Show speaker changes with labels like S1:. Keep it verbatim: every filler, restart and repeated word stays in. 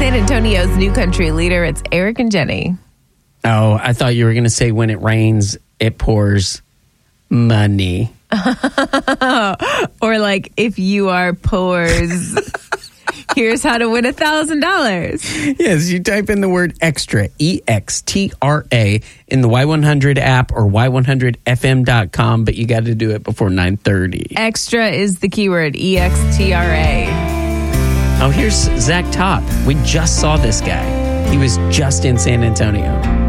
S1: San Antonio's new country leader, it's Eric and Jenny.
S2: Oh, I thought you were going to say when it rains, it pours money.
S1: Or like, if you are poors, here's how to win a thousand dollars.
S2: Yes, you type in the word extra, E X T R A, in the Y one hundred app or Y one hundred F M dot com, but you got to do it before nine thirty.
S1: Extra is the keyword, E X T R A.
S2: Oh, here's Zach Topp. We just saw this guy. He was just in San Antonio.